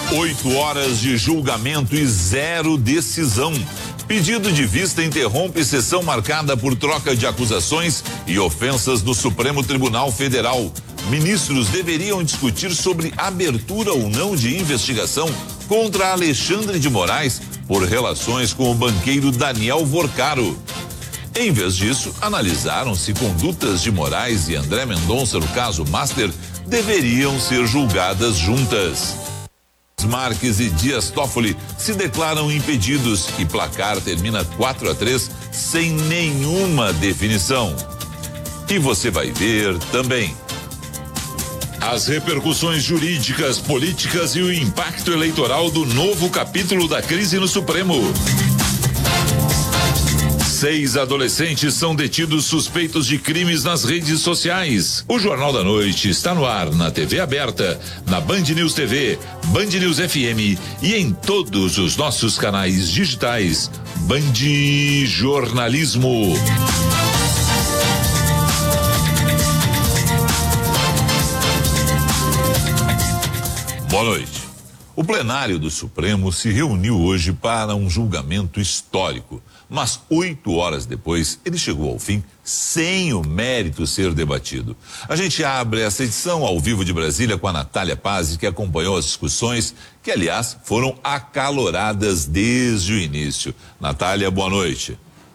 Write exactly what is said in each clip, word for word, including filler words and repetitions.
Oito horas de julgamento e zero decisão. Pedido de vista interrompe sessão marcada por troca de acusações e ofensas do Supremo Tribunal Federal. Ministros deveriam discutir sobre abertura ou não de investigação contra Alexandre de Moraes por relações com o banqueiro Daniel Vorcaro. Em vez disso, analisaram se condutas de Moraes e André Mendonça no caso Master deveriam ser julgadas juntas. Marques e Dias Toffoli se declaram impedidos e placar termina quatro a três sem nenhuma definição. E você vai ver também as repercussões jurídicas, políticas e o impacto eleitoral do novo capítulo da crise no Supremo. Seis adolescentes são detidos suspeitos de crimes nas redes sociais. O Jornal da Noite está no ar na T V aberta, na Band News T V, Band News F M e em todos os nossos canais digitais. Band Jornalismo. Boa noite. O plenário do Supremo se reuniu hoje para um julgamento histórico, mas oito horas depois ele chegou ao fim sem o mérito ser debatido. A gente abre essa edição ao vivo de Brasília com a Natália Pazzi, que acompanhou as discussões, que aliás foram acaloradas desde o início. Natália, boa noite.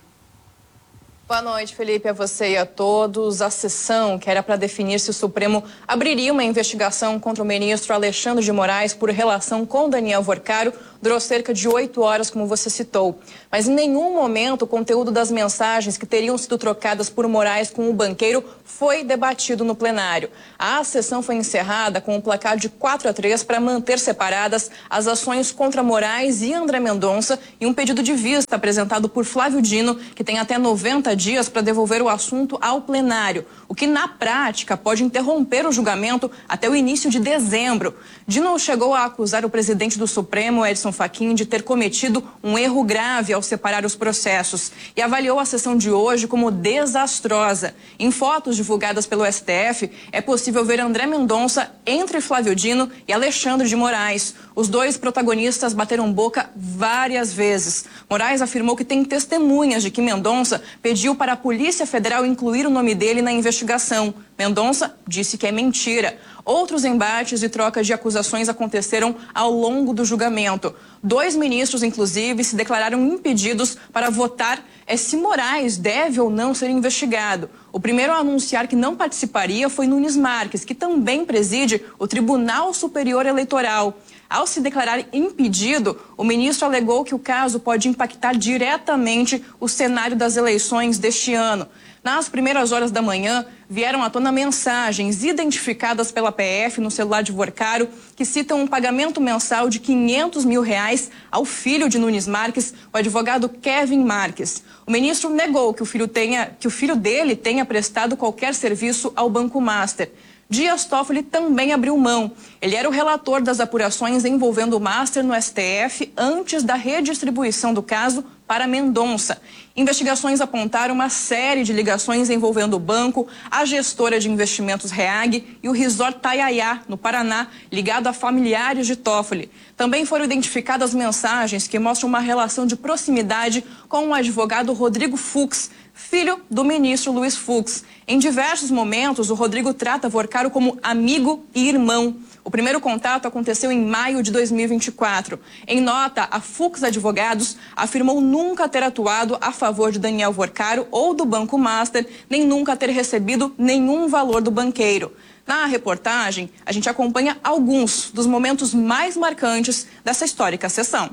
Boa noite, Felipe, a você e a todos. A sessão, que era para definir se o Supremo abriria uma investigação contra o ministro Alexandre de Moraes por relação com Daniel Vorcaro, durou cerca de oito horas, como você citou. Mas em nenhum momento o conteúdo das mensagens que teriam sido trocadas por Moraes com o banqueiro foi debatido no plenário. A sessão foi encerrada com um placar de quatro a três para manter separadas as ações contra Moraes e André Mendonça e um pedido de vista apresentado por Flávio Dino, que tem até noventa dias para devolver o assunto ao plenário, o que na prática pode interromper o julgamento até o início de dezembro. Dino chegou a acusar o presidente do Supremo, Edson Fachin, de ter cometido um erro grave ao separar os processos e avaliou a sessão de hoje como desastrosa. Em fotos divulgadas pelo S T F, é possível ver André Mendonça entre Flávio Dino e Alexandre de Moraes. Os dois protagonistas bateram boca várias vezes. Moraes afirmou que tem testemunhas de que Mendonça pediu para a Polícia Federal incluir o nome dele na investigação. Mendonça disse que é mentira. Outros embates e trocas de acusações aconteceram ao longo do julgamento. Dois ministros, inclusive, se declararam impedidos para votar é, se Moraes deve ou não ser investigado. O primeiro a anunciar que não participaria foi Nunes Marques, que também preside o Tribunal Superior Eleitoral. Ao se declarar impedido, o ministro alegou que o caso pode impactar diretamente o cenário das eleições deste ano. Nas primeiras horas da manhã, vieram à tona mensagens identificadas pela P F no celular de Vorcaro que citam um pagamento mensal de quinhentos mil reais ao filho de Nunes Marques, o advogado Kevin Marques. O ministro negou que o filho tenha, que o filho dele tenha prestado qualquer serviço ao Banco Master. Dias Toffoli também abriu mão. Ele era o relator das apurações envolvendo o Master no S T F antes da redistribuição do caso para Mendonça. Investigações apontaram uma série de ligações envolvendo o banco, a gestora de investimentos Reag e o Resort Taiaiá, no Paraná, ligado a familiares de Toffoli. Também foram identificadas mensagens que mostram uma relação de proximidade com o advogado Rodrigo Fux, filho do ministro Luiz Fux. Em diversos momentos, o Rodrigo trata Vorcaro como amigo e irmão. O primeiro contato aconteceu em maio de dois mil e vinte e quatro. Em nota, a Fux Advogados afirmou nunca ter atuado a favor de Daniel Vorcaro ou do Banco Master, nem nunca ter recebido nenhum valor do banqueiro. Na reportagem, a gente acompanha alguns dos momentos mais marcantes dessa histórica sessão.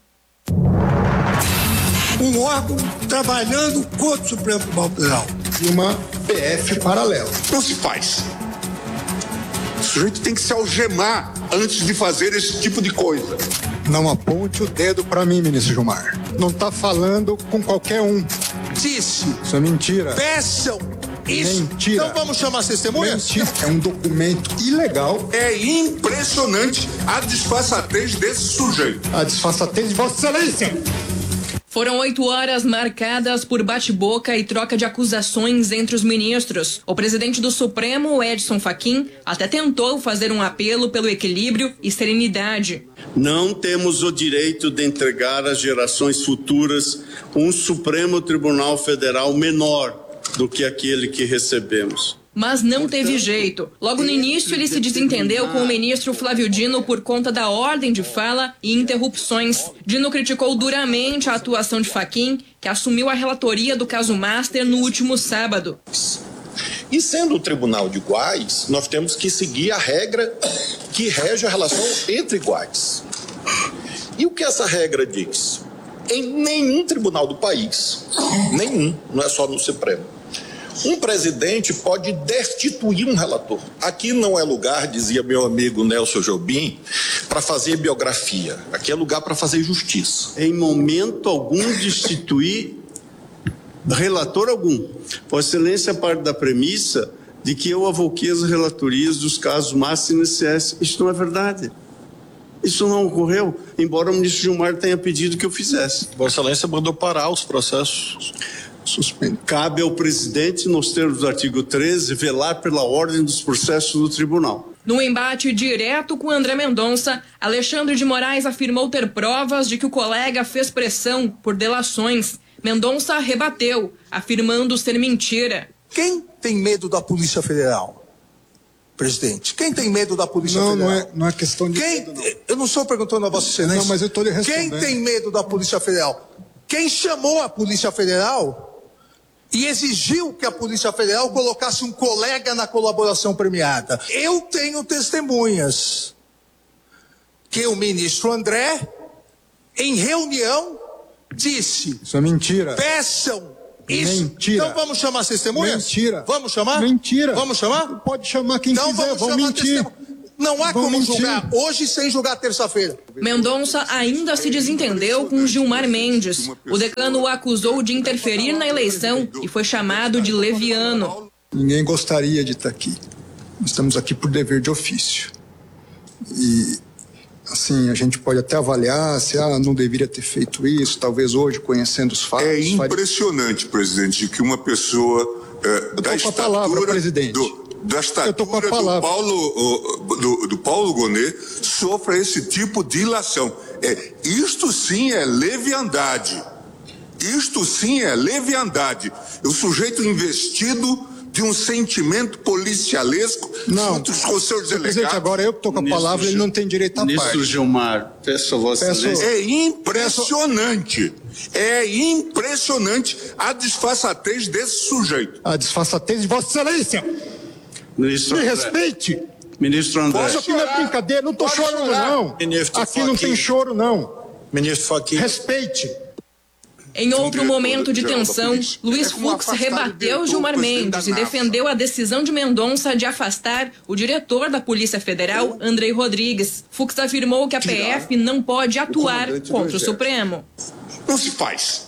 Um órgão trabalhando contra o Supremo Tribunal Federal e uma P F paralela. Não se faz. O sujeito tem que se algemar antes de fazer esse tipo de coisa. Não aponte o dedo para mim, ministro Gilmar. Não está falando com qualquer um. Disse. Isso é mentira. Peçam. Isso. Mentira. Então vamos chamar as testemunhas? Mentira. É um documento ilegal. É impressionante a disfarçatez desse sujeito. A disfarçatez de Vossa Excelência. Foram oito horas marcadas por bate-boca e troca de acusações entre os ministros. O presidente do Supremo, Edson Fachin, até tentou fazer um apelo pelo equilíbrio e serenidade. Não temos o direito de entregar às gerações futuras um Supremo Tribunal Federal menor do que aquele que recebemos. Mas não teve jeito. Logo no início, ele se desentendeu com o ministro Flávio Dino por conta da ordem de fala e interrupções. Dino criticou duramente a atuação de Fachin, que assumiu a relatoria do caso Master no último sábado. E sendo o tribunal de iguais, nós temos que seguir a regra que rege a relação entre iguais. E o que essa regra diz? Em nenhum tribunal do país, nenhum, não é só no Supremo, um presidente pode destituir um relator. Aqui não é lugar, dizia meu amigo Nelson Jobim, para fazer biografia. Aqui é lugar para fazer justiça. Em momento algum destituir relator algum. Vossa Excelência parte da premissa de que eu avoquei as relatorias dos casos Master e I N S S. Isso não é verdade. Isso não ocorreu, embora o ministro Gilmar tenha pedido que eu fizesse. Vossa Excelência mandou parar os processos. Suspende. Cabe ao presidente, nos termos do artigo treze, velar pela ordem dos processos do tribunal. No embate direto com André Mendonça, Alexandre de Moraes afirmou ter provas de que o colega fez pressão por delações. Mendonça rebateu, afirmando ser mentira. Quem tem medo da Polícia Federal? Presidente, quem tem medo da Polícia não, Federal? Não, é, não é questão de... Quem, medo, não. Eu não estou perguntando a Vossa Excelência. Não, mas eu estou lhe respondendo. Quem tem medo da Polícia Federal? Quem chamou a Polícia Federal e exigiu que a Polícia Federal colocasse um colega na colaboração premiada? Eu tenho testemunhas que o ministro André, em reunião, disse... Isso é mentira. Peçam isso. Mentira. Então vamos chamar as testemunhas? Mentira. Vamos chamar? Mentira. Vamos chamar? Pode chamar quem então quiser, vamos vão chamar mentir. Não há vão como mentir. julgar hoje sem julgar terça-feira. Mendonça ainda se desentendeu com Gilmar Mendes. O decano o acusou de interferir na eleição e foi chamado de leviano. Ninguém gostaria de estar aqui. Estamos aqui por dever de ofício. E, assim, a gente pode até avaliar se ah, não deveria ter feito isso, talvez hoje, conhecendo os fatos... É impressionante, presidente, que uma pessoa é, da estatura... palavra, presidente. Do... da estatura do Paulo, do, do Paulo Gonet sofra esse tipo de ilação. É, isto sim é leviandade. Isto sim é leviandade. O sujeito investido de um sentimento policialesco não, junto com os seus delegados. Presidente, agora eu que estou com a Ministro palavra, ele não tem direito a Ministro parte. Gilmar, peço a Vossa Excelência. É impressionante. É impressionante a disfarçatez desse sujeito. A disfarçatez de Vossa Excelência. Ministro Me André. respeite. Ministro André. Isso aqui não é brincadeira, não estou chorando não. Ministro Aqui não tem Fachin. choro não. Ministro Fachin. Respeite. Em outro momento de tensão, Luiz Fux rebateu Gilmar Mendes e defendeu a decisão de Mendonça de afastar o diretor da Polícia Federal, Andrei Rodrigues. Fux afirmou que a P F não pode atuar contra o Supremo. Não se faz.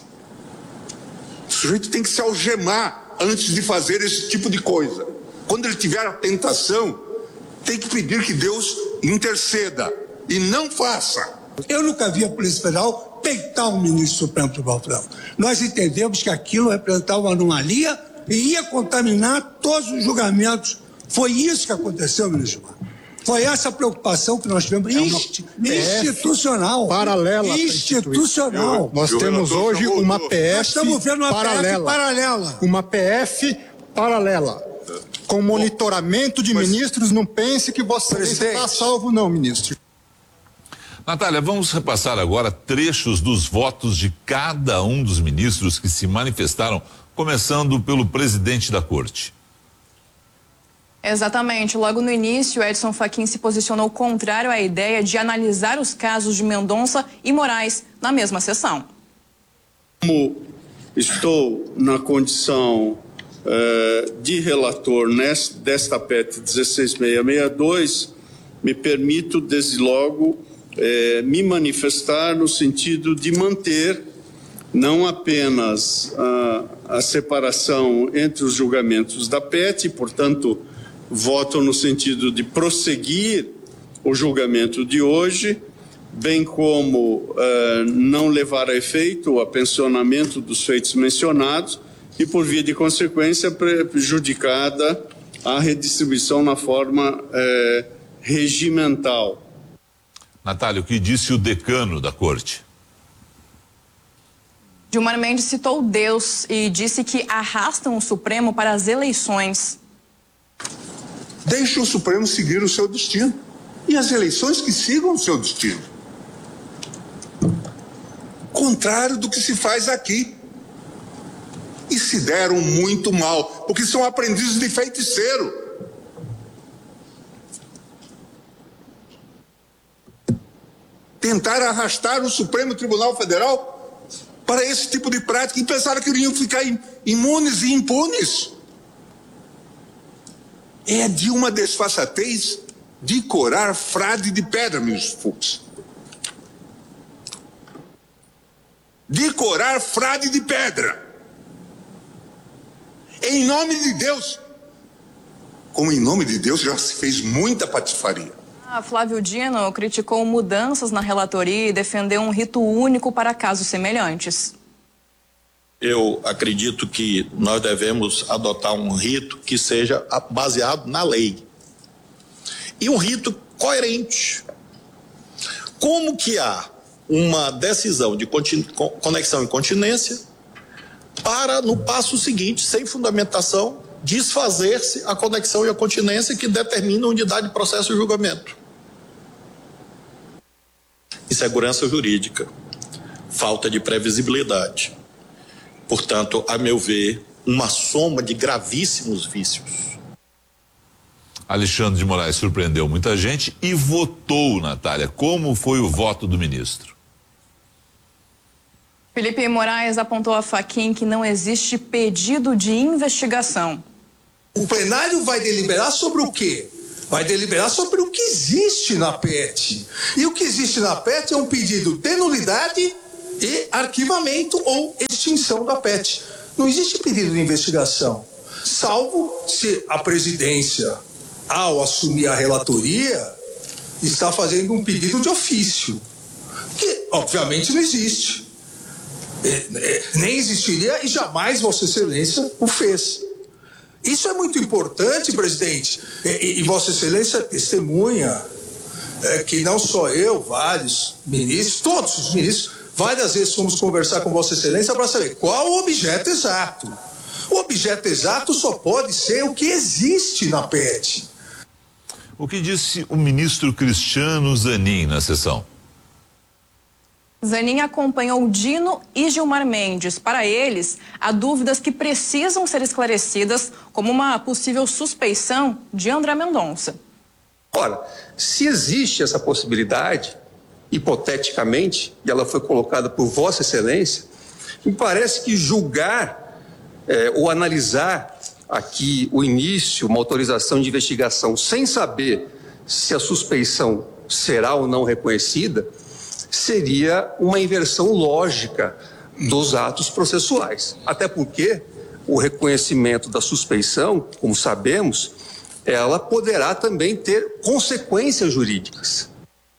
O sujeito tem que se algemar antes de fazer esse tipo de coisa. Quando ele tiver a tentação, tem que pedir que Deus interceda e não faça. Eu nunca vi a Polícia Federal peitar o ministro do Supremo Tribunal Federal. Nós entendemos que aquilo representava uma anomalia e ia contaminar todos os julgamentos. Foi isso que aconteceu, ministro Gilmar. Foi essa preocupação que nós tivemos, é Insti institucional. Paralela. Institucional. Nós temos hoje uma P F Nós estamos vendo uma paralela. P F paralela. Uma P F paralela. Com monitoramento de ministros, não pense que você está salvo não, ministro. Natália, vamos repassar agora trechos dos votos de cada um dos ministros que se manifestaram, começando pelo presidente da corte. Exatamente. Logo no início, Edson Fachin se posicionou contrário à ideia de analisar os casos de Mendonça e Moraes na mesma sessão. Como estou na condição uh, de relator nesta, desta P E T dezesseis mil seiscentos e sessenta e dois, me permito, desde logo, É, me manifestar no sentido de manter não apenas a, a separação entre os julgamentos da P E T, portanto, voto no sentido de prosseguir o julgamento de hoje, bem como uh, não levar a efeito o apensionamento dos feitos mencionados e, por via de consequência, prejudicada a redistribuição na forma uh, regimental. Natália, o que disse o decano da corte? Gilmar Mendes citou Deus e disse que arrastam o Supremo para as eleições. Deixe o Supremo seguir o seu destino e as eleições que sigam o seu destino. Contrário do que se faz aqui. E se deram muito mal, porque são aprendizes de feiticeiro. Tentaram arrastar o Supremo Tribunal Federal para esse tipo de prática e pensaram que iriam ficar imunes e impunes. É de uma desfaçatez de corar frade de pedra, ministro Fux. De corar frade de pedra. Em nome de Deus. Como em nome de Deus já se fez muita patifaria. Ah, Flávio Dino criticou mudanças na relatoria e defendeu um rito único para casos semelhantes. Eu acredito que nós devemos adotar um rito que seja baseado na lei. E um rito coerente. Como que há uma decisão de conexão e continência para, no passo seguinte, sem fundamentação, desfazer-se a conexão e a continência que determina a unidade de processo e julgamento. Insegurança jurídica, falta de previsibilidade. Portanto, a meu ver, uma soma de gravíssimos vícios. Alexandre de Moraes surpreendeu muita gente e votou, Natália. Como foi o voto do ministro? Felipe Moraes apontou a Fachin que não existe pedido de investigação. O plenário vai deliberar sobre o quê? Vai deliberar sobre o que existe na P E T. E o que existe na P E T é um pedido de nulidade e arquivamento ou extinção da P E T. Não existe pedido de investigação, salvo se a presidência, ao assumir a relatoria, está fazendo um pedido de ofício, que obviamente não existe. É, é, nem existiria e jamais Vossa Excelência o fez. Isso é muito importante, presidente, e, e Vossa Excelência testemunha é, que não só eu, vários ministros, todos os ministros, várias vezes fomos conversar com Vossa Excelência para saber qual o objeto exato. O objeto exato só pode ser o que existe na P E T. O que disse o ministro Cristiano Zanin na sessão? Zanin acompanhou Dino e Gilmar Mendes. Para eles, há dúvidas que precisam ser esclarecidas, como uma possível suspeição de André Mendonça. Ora, se existe essa possibilidade, hipoteticamente, e ela foi colocada por Vossa Excelência, me parece que julgar eh, ou analisar aqui o início, uma autorização de investigação, sem saber se a suspeição será ou não reconhecida, seria uma inversão lógica dos atos processuais. Até porque o reconhecimento da suspeição, como sabemos, ela poderá também ter consequências jurídicas.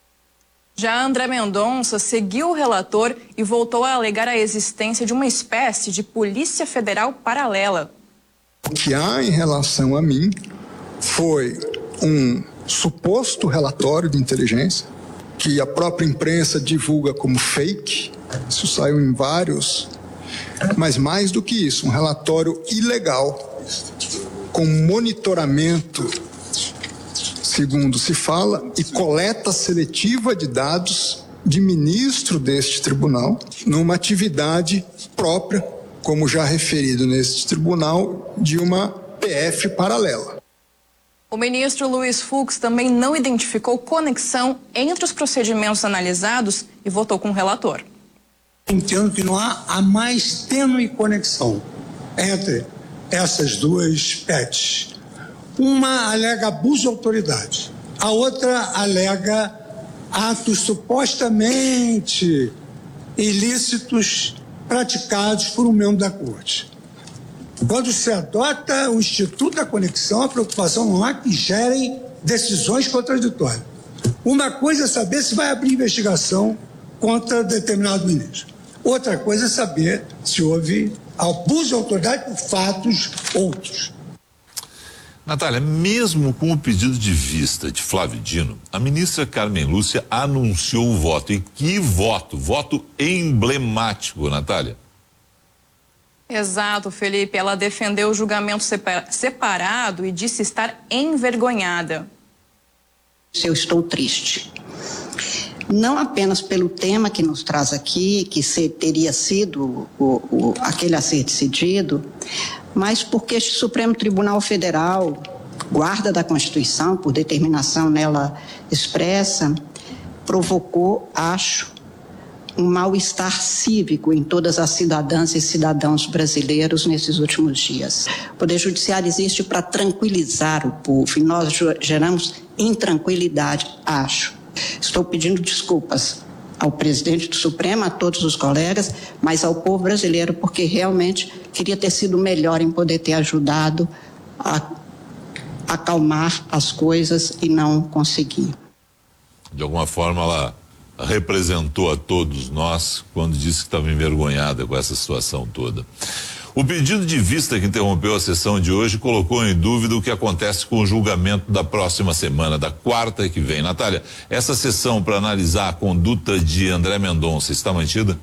Já André Mendonça seguiu o relator e voltou a alegar a existência de uma espécie de Polícia Federal paralela. O que há em relação a mim foi um suposto relatório de inteligência que a própria imprensa divulga como fake. Isso saiu em vários, mas mais do que isso, um relatório ilegal com monitoramento, segundo se fala, e coleta seletiva de dados de ministro deste tribunal numa atividade própria, como já referido neste tribunal, de uma P F paralela. O ministro Luiz Fux também não identificou conexão entre os procedimentos analisados e votou com o relator. Entendo que não há a mais tênue conexão entre essas duas P E Ts. Uma alega abuso de autoridade, a outra alega atos supostamente ilícitos praticados por um membro da corte. Quando se adota o Instituto da Conexão, a preocupação não há que gerem decisões contraditórias. Uma coisa é saber se vai abrir investigação contra determinado ministro. Outra coisa é saber se houve abuso de autoridade por fatos outros. Natália, mesmo com o pedido de vista de Flávio Dino, a ministra Carmen Lúcia anunciou o voto. E que voto? Voto emblemático, Natália. Exato, Felipe. Ela defendeu o julgamento separado e disse estar envergonhada. Eu estou triste. Não apenas pelo tema que nos traz aqui, que se, teria sido o, o, aquele a ser decidido, mas porque este Supremo Tribunal Federal, guarda da Constituição, por determinação nela expressa, provocou, acho, um mal-estar cívico em todas as cidadãs e cidadãos brasileiros nesses últimos dias. O Poder Judiciário existe para tranquilizar o povo e nós geramos intranquilidade, acho. Estou pedindo desculpas ao presidente do Supremo, a todos os colegas, mas ao povo brasileiro, porque realmente queria ter sido melhor em poder ter ajudado a acalmar as coisas e não consegui. De alguma forma, ela representou a todos nós quando disse que estava envergonhada com essa situação toda. O pedido de vista que interrompeu a sessão de hoje colocou em dúvida o que acontece com o julgamento da próxima semana, da quarta que vem. Natália, essa sessão para analisar a conduta de André Mendonça está mantida?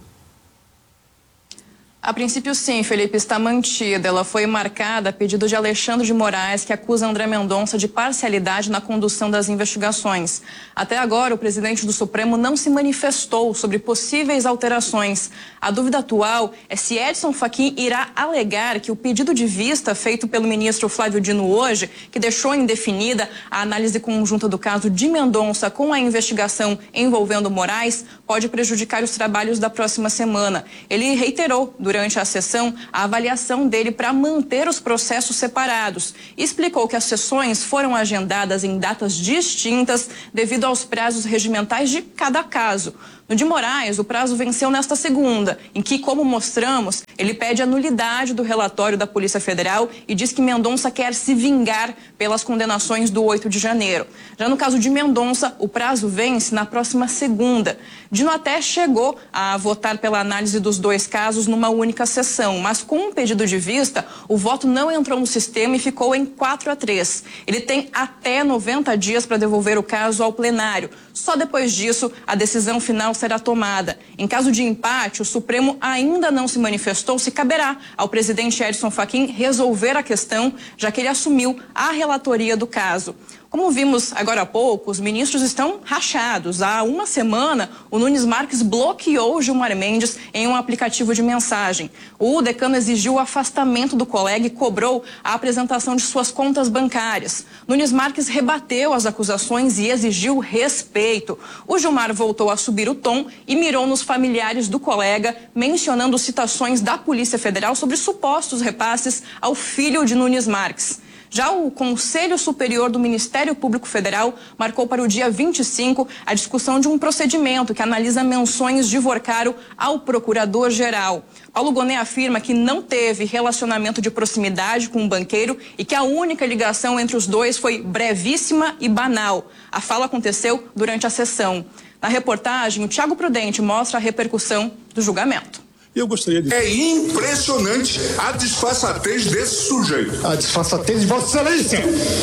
A princípio, sim, Felipe, está mantida. Ela foi marcada a pedido de Alexandre de Moraes, que acusa André Mendonça de parcialidade na condução das investigações. Até agora, o presidente do Supremo não se manifestou sobre possíveis alterações. A dúvida atual é se Edson Fachin irá alegar que o pedido de vista feito pelo ministro Flávio Dino hoje, que deixou indefinida a análise conjunta do caso de Mendonça com a investigação envolvendo Moraes, pode prejudicar os trabalhos da próxima semana. Ele reiterou durante Durante a sessão, a avaliação dele para manter os processos separados. Explicou que as sessões foram agendadas em datas distintas devido aos prazos regimentais de cada caso. No de Moraes, o prazo venceu nesta segunda, em que, como mostramos, ele pede a nulidade do relatório da Polícia Federal e diz que Mendonça quer se vingar pelas condenações do oito de janeiro. Já no caso de Mendonça, o prazo vence na próxima segunda. Dino até chegou a votar pela análise dos dois casos numa única sessão, mas com um pedido de vista, o voto não entrou no sistema e ficou em quatro a três. Ele tem até noventa dias para devolver o caso ao plenário. Só depois disso, a decisão final será tomada. Em caso de empate, o Supremo ainda não se manifestou se caberá ao presidente Edson Fachin resolver a questão, já que ele assumiu a relatoria do caso. Como vimos agora há pouco, os ministros estão rachados. Há uma semana, o Nunes Marques bloqueou Gilmar Mendes em um aplicativo de mensagem. O decano exigiu o afastamento do colega e cobrou a apresentação de suas contas bancárias. Nunes Marques rebateu as acusações e exigiu respeito. O Gilmar voltou a subir o tom e mirou nos familiares do colega, mencionando citações da Polícia Federal sobre supostos repasses ao filho de Nunes Marques. Já o Conselho Superior do Ministério Público Federal marcou para o dia vinte e cinco a discussão de um procedimento que analisa menções de Vorcaro ao procurador-geral. Paulo Gonet afirma que não teve relacionamento de proximidade com o banqueiro e que a única ligação entre os dois foi brevíssima e banal. A fala aconteceu durante a sessão. Na reportagem, o Thiago Prudente mostra a repercussão do julgamento. Eu gostaria de... É impressionante a disfarçatez desse sujeito. A disfarçatez de Vossa Excelência.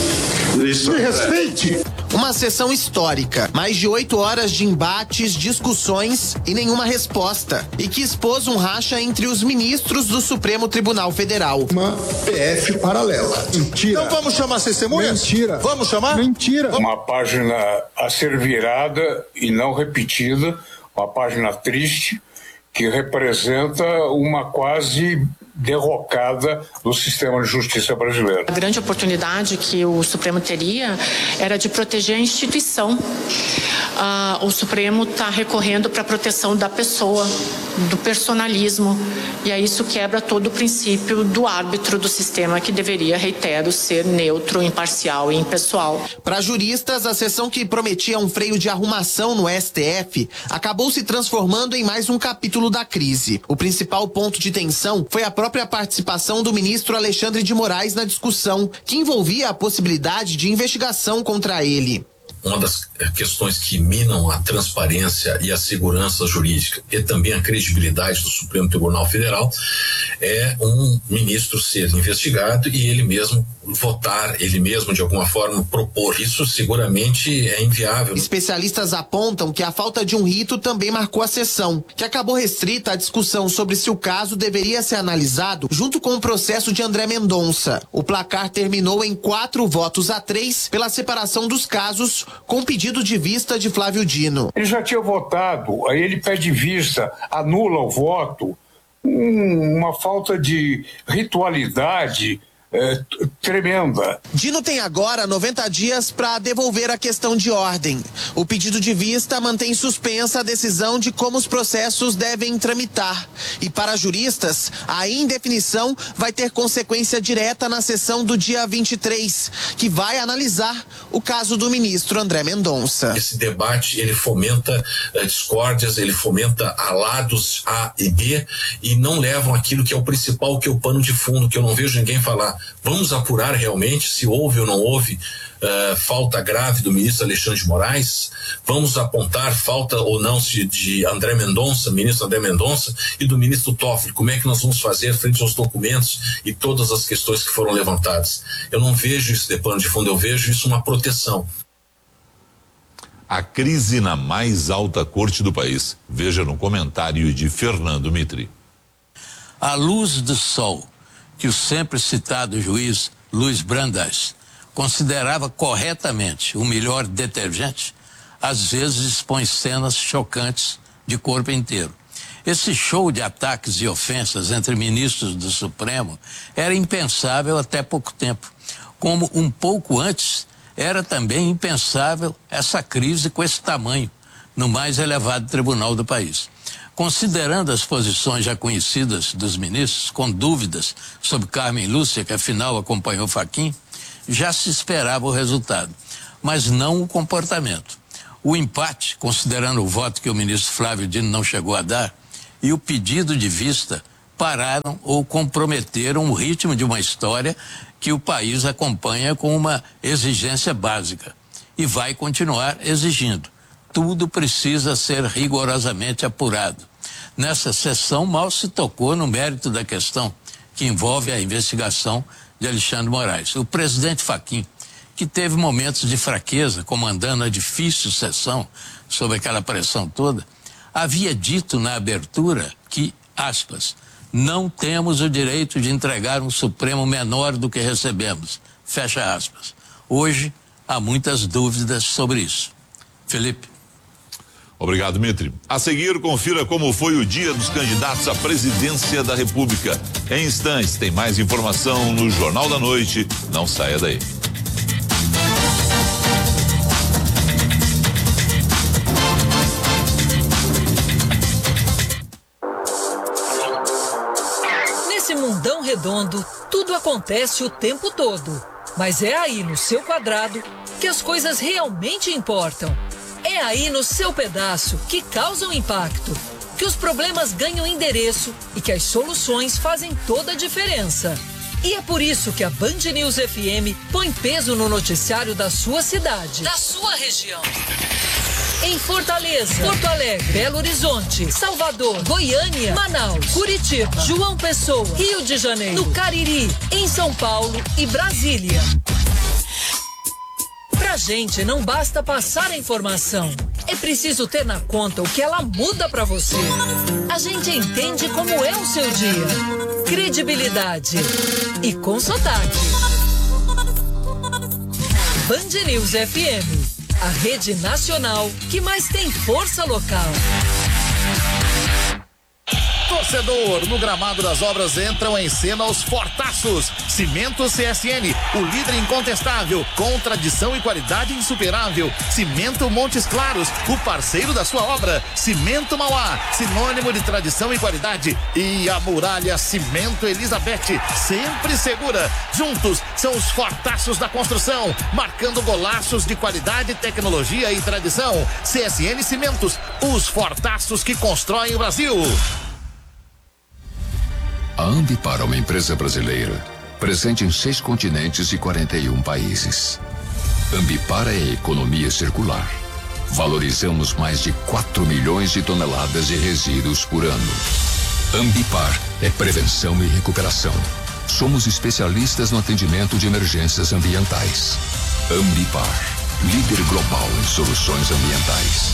Isso. Me respeite. Uma sessão histórica, mais de oito horas de embates, discussões e nenhuma resposta, e que expôs um racha entre os ministros do Supremo Tribunal Federal. Uma P F paralela. Mentira. Então vamos chamar as testemunhas? Mentira. Vamos chamar? Mentira. Uma página a ser virada e não repetida, uma página triste, que representa uma quase derrocada do sistema de justiça brasileiro. A grande oportunidade que o Supremo teria era de proteger a instituição. Ah, o Supremo está recorrendo para a proteção da pessoa, do personalismo, e aí isso quebra todo o princípio do árbitro do sistema, que deveria, reitero, ser neutro, imparcial e impessoal. Para juristas, a sessão que prometia um freio de arrumação no S T F acabou se transformando em mais um capítulo da crise. O principal ponto de tensão foi a própria participação do ministro Alexandre de Moraes na discussão, que envolvia a possibilidade de investigação contra ele. uma das questões que minam a transparência e a segurança jurídica e também a credibilidade do Supremo Tribunal Federal é um ministro ser investigado e ele mesmo votar, ele mesmo de alguma forma propor. Isso seguramente é inviável. Especialistas apontam que a falta de um rito também marcou a sessão, que acabou restrita à discussão sobre se o caso deveria ser analisado junto com o processo de André Mendonça. O placar terminou em quatro votos a três pela separação dos casos, com pedido de vista de Flávio Dino. Ele já tinha votado, aí ele pede vista, anula o voto, um, uma falta de ritualidade É, tremenda. Dino tem agora noventa dias para devolver a questão de ordem. O pedido de vista mantém suspensa a decisão de como os processos devem tramitar. E para juristas, a indefinição vai ter consequência direta na sessão do dia vinte e três, que vai analisar o caso do ministro André Mendonça. Esse debate, ele fomenta uh, discórdias, ele fomenta lados A e B e não levam aquilo que é o principal, que é o pano de fundo, que eu não vejo ninguém falar. Vamos apurar realmente se houve ou não houve uh, falta grave do ministro Alexandre de Moraes? Vamos apontar falta ou não de, de André Mendonça, ministro André Mendonça, e do ministro Toffoli? Como é que nós vamos fazer frente aos documentos e todas as questões que foram levantadas? Eu não vejo isso de pano de fundo, eu vejo isso uma proteção. A crise na mais alta corte do país. Veja no comentário de Fernando Mitri. À luz do sol, que o sempre citado juiz Luiz Brandeis considerava corretamente o melhor detergente, às vezes expõe cenas chocantes de corpo inteiro. Esse show de ataques e ofensas entre ministros do Supremo era impensável até pouco tempo, como um pouco antes era também impensável essa crise com esse tamanho no mais elevado tribunal do país. Considerando as posições já conhecidas dos ministros, com dúvidas sobre Carmen Lúcia, que afinal acompanhou Fachin, já se esperava o resultado, mas não o comportamento. O empate, considerando o voto que o ministro Flávio Dino não chegou a dar, e o pedido de vista pararam ou comprometeram o ritmo de uma história que o país acompanha com uma exigência básica e vai continuar exigindo. Tudo precisa ser rigorosamente apurado. Nessa sessão, mal se tocou no mérito da questão, que envolve a investigação de Alexandre de Moraes. O presidente Fachin, que teve momentos de fraqueza, comandando a difícil sessão, sob aquela pressão toda, havia dito na abertura que, aspas, não temos o direito de entregar um Supremo menor do que recebemos, fecha aspas. Hoje, há muitas dúvidas sobre isso. Felipe. Obrigado, Mitri. A seguir, confira como foi o dia dos candidatos à presidência da República. Em instantes, tem mais informação no Jornal da Noite. Não saia daí. Nesse mundão redondo, tudo acontece o tempo todo. Mas é aí no seu quadrado que as coisas realmente importam. É aí no seu pedaço que causam impacto, que os problemas ganham endereço e que as soluções fazem toda a diferença. E é por isso que a Band News F M põe peso no noticiário da sua cidade, da sua região. Em Fortaleza, Porto Alegre, Belo Horizonte, Salvador, Goiânia, Manaus, Curitiba, João Pessoa, Rio de Janeiro, no Cariri, em São Paulo e Brasília. Pra gente não basta passar a informação, é preciso ter na conta o que ela muda pra você. A gente entende como é o seu dia. Credibilidade e com sotaque. Band News F M, a rede nacional que mais tem força local. Torcedor, no gramado das obras entram em cena os fortaços. Cimento C S N, o líder incontestável, com tradição e qualidade insuperável. Cimento Montes Claros, o parceiro da sua obra. Cimento Mauá, sinônimo de tradição e qualidade. E a Muralha Cimento Elizabeth, sempre segura. Juntos são os fortaços da construção, marcando golaços de qualidade, tecnologia e tradição. C S N Cimentos, os fortaços que constroem o Brasil. A Ambipar é uma empresa brasileira, presente em seis continentes e quarenta e um países. Ambipar é economia circular. Valorizamos mais de quatro milhões de toneladas de resíduos por ano. Ambipar é prevenção e recuperação. Somos especialistas no atendimento de emergências ambientais. Ambipar, líder global em soluções ambientais.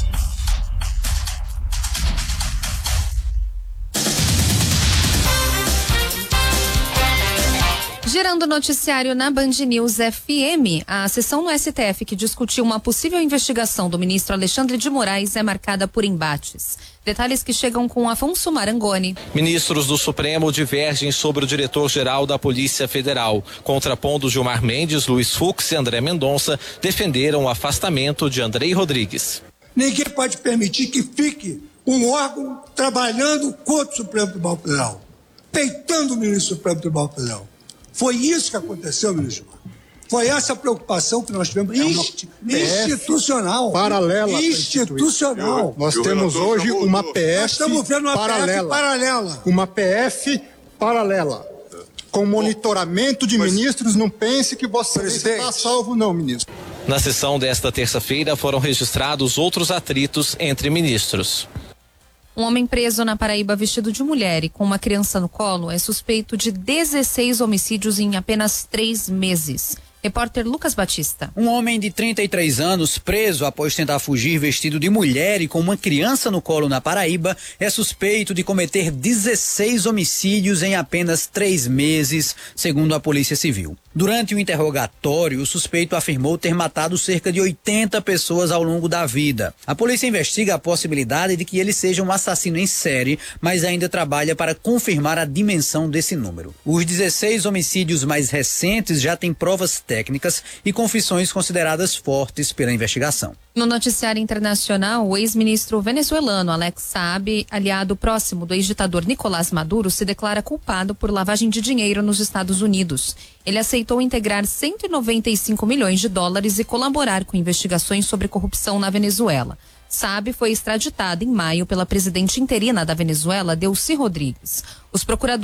Gerando noticiário na Band News F M, a sessão no S T F que discutiu uma possível investigação do ministro Alexandre de Moraes é marcada por embates. Detalhes que chegam com Afonso Marangoni. Ministros do Supremo divergem sobre o diretor-geral da Polícia Federal. Contrapondo Gilmar Mendes, Luiz Fux e André Mendonça defenderam o afastamento de Andrei Rodrigues. Ninguém pode permitir que fique um órgão trabalhando contra o Supremo Tribunal Federal, peitando o ministro do Supremo Tribunal Federal. Foi isso que aconteceu, ministro. Foi essa preocupação que nós tivemos. É Insti institucional. Paralela. Institucional. Nós temos hoje uma P F Nós estamos vendo uma paralela. P F paralela. Uma P F paralela. Com monitoramento de ministros, não pense que você está salvo, não, ministro. Na sessão desta terça-feira foram registrados outros atritos entre ministros. Um homem preso na Paraíba vestido de mulher e com uma criança no colo é suspeito de dezesseis homicídios em apenas três meses. Repórter Lucas Batista. Um homem de trinta e três anos, preso após tentar fugir vestido de mulher e com uma criança no colo na Paraíba, é suspeito de cometer dezesseis homicídios em apenas três meses, segundo a Polícia Civil. Durante o interrogatório, o suspeito afirmou ter matado cerca de oitenta pessoas ao longo da vida. A polícia investiga a possibilidade de que ele seja um assassino em série, mas ainda trabalha para confirmar a dimensão desse número. Os dezesseis homicídios mais recentes já têm provas técnicas e confissões consideradas fortes pela investigação. No noticiário internacional, o ex-ministro venezuelano Alex Saab, aliado próximo do ex-ditador Nicolás Maduro, se declara culpado por lavagem de dinheiro nos Estados Unidos. Ele aceitou integrar cento e noventa e cinco milhões de dólares e colaborar com investigações sobre corrupção na Venezuela. Saab foi extraditado em maio pela presidente interina da Venezuela, Delcy Rodrigues. Os procuradores